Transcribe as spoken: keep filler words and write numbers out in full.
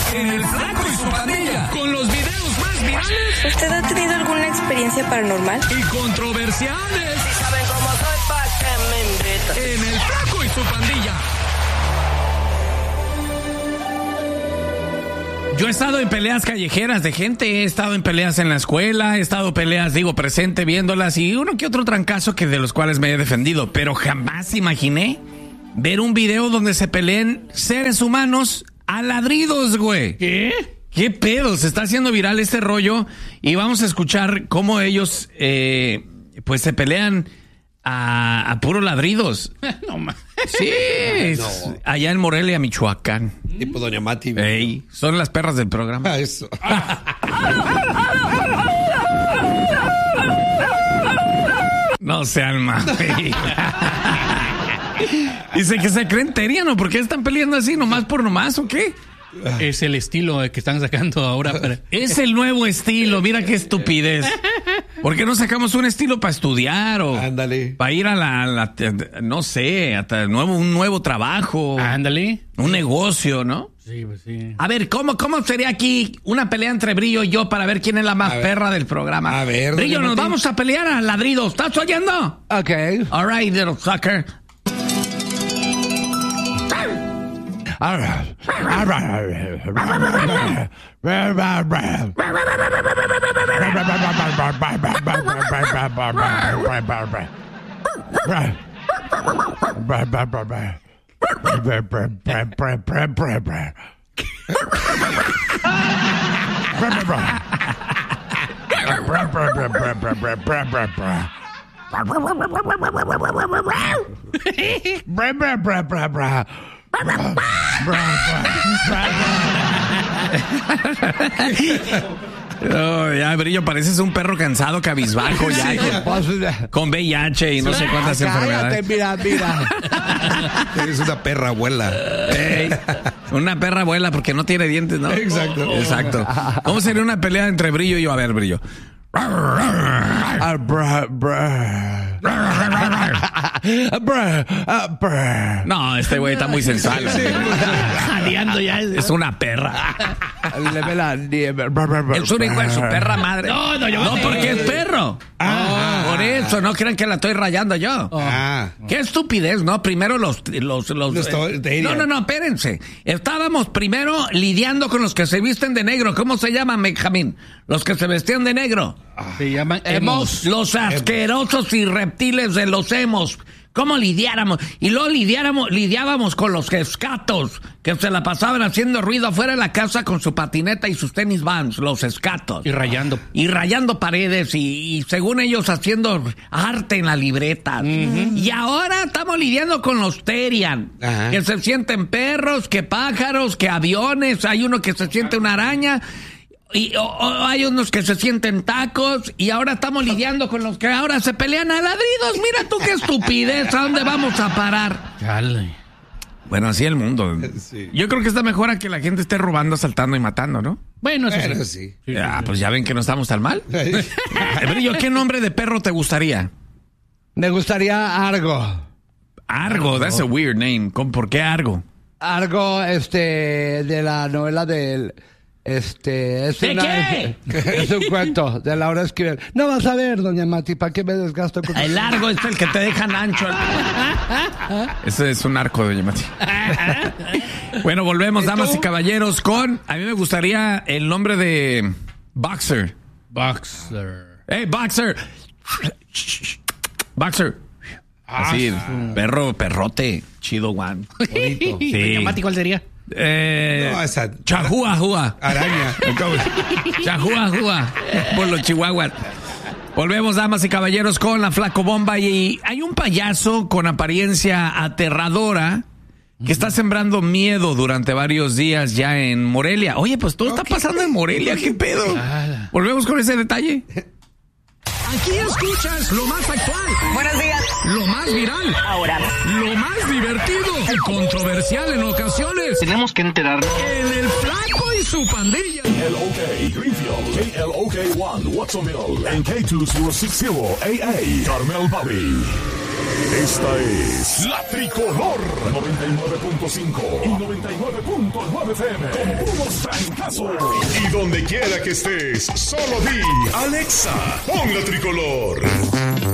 en El Flaco y su Pandilla, con los videos más virales. ¿Usted ha tenido alguna experiencia paranormal? Y controversiales. Si saben cómo soy, ¿pa' qué me invitan? En El Flaco y su Pandilla. Yo he estado en peleas callejeras de gente, he estado en peleas en la escuela, he estado en peleas, digo, presente viéndolas y uno que otro trancazo que de los cuales me he defendido, pero jamás imaginé ver un video donde se peleen seres humanos a ladridos, güey. ¿Qué? ¿Qué pedo? Se está haciendo viral este rollo y vamos a escuchar cómo ellos, eh, pues, se pelean a, a puros ladridos. No más. Sí, no. Allá en Morelia, Michoacán. Tipo Doña Mati. Ey, son las perras del programa. Ah, eso. No sean más. Dice que se creen teriano. ¿Por qué están peleando así? ¿Nomás por nomás o qué? Es el estilo que están sacando ahora. Para... Es el nuevo estilo. Mira qué estupidez. ¿Por qué no sacamos un estilo para estudiar o Ándale. para ir a la, la, no sé, hasta nuevo, un nuevo trabajo? Ándale. Un negocio, ¿no? Sí, pues sí. A ver, ¿cómo, ¿cómo sería aquí una pelea entre Brillo y yo para ver quién es la más A perra ver. del programa? A ver, Brillo, doña nos Mati. vamos a pelear a ladridos. ¿Estás oyendo? Ok. All right, little sucker. Oh, ya, Brillo, pareces un perro cansado, cabizbajo, ya, con, con V I H y no sé cuántas enfermedades. Mira, mira. Eres una perra abuela. Ey, una perra abuela porque no tiene dientes, ¿no? Exacto. Exacto. ¿Cómo sería una pelea entre Brillo y yo? A ver, Brillo. No, este güey está muy sensual. Jadeando ya. Es una perra. Es un hijo de su perra madre. No, no, yo No, no. porque es perro. Ah. Por eso, no crean que la estoy rayando yo. Ah. Qué estupidez, ¿no? Primero los... los, los Los to- eh, no, no, no, espérense. Estábamos primero lidiando con los que se visten de negro. ¿Cómo se llaman, Benjamín? Los que se vestían de negro. Se llaman emos. Los asquerosos y reptiles de los emos. ¿Cómo lidiáramos? Y luego lidiáramos, lidiábamos con los escatos, que se la pasaban haciendo ruido afuera de la casa con su patineta y sus tenis Vans, los escatos. Y rayando. Y rayando paredes y, y según ellos haciendo arte en la libreta. Uh-huh. Y ahora estamos lidiando con los Terian, Ajá. que se sienten perros, que pájaros, que aviones. Hay uno que se siente una araña. Y o, o hay unos que se sienten tacos y ahora estamos lidiando con los que ahora se pelean a ladridos. Mira tú qué estupidez, ¿a dónde vamos a parar? Chale. Bueno, así el mundo. Sí. Yo creo que está mejor a que la gente esté robando, asaltando y matando, ¿no? Bueno, eso Bueno, sí. sí. Ah, pues ya ven que no estamos tan mal. Eh, Brillo, ¿qué nombre de perro te gustaría? Me gustaría Argo. Argo, that's a weird name. ¿Cómo- ¿Por qué Argo? Argo, este, de la novela del... Este, es, ¿De una, qué? Es, es un cuento de Laura Esquivel. No vas a ver, doña Mati, ¿para qué me desgasto con El Argo es el que te dejan ancho. Ese es un arco, doña Mati. Bueno, volvemos, damas y caballeros, con... A mí me gustaría el nombre de Boxer. Boxer. ¡Hey, Boxer! Boxer. Así, perro, perrote. Chido, Juan. Bonito. Sí. Doña Mati, ¿cuál sería? Eh, No, esa- Chahua, Jua. Araña. Chahua, Jua. Por los chihuahuas. Volvemos, damas y caballeros, con la Flaco Bomba. Y hay un payaso con apariencia aterradora que está sembrando miedo durante varios días ya en Morelia. Oye, pues todo está pasando en Morelia. ¿Qué pedo? Volvemos con ese detalle. Aquí escuchas lo más actual, Buenos días. lo más viral, Ahora. lo más divertido y controversial en ocasiones. Tenemos que enterarnos. En El Flaco y su Pandilla. L O K Greenfield, K L O K one Watsonville, and K two zero six zero A A Carmel Valley. Esta es La Tricolor noventa y nueve punto cinco y noventa y nueve punto nueve F M con puros francazos. Y donde quiera que estés, solo di Alexa, pon La Tricolor.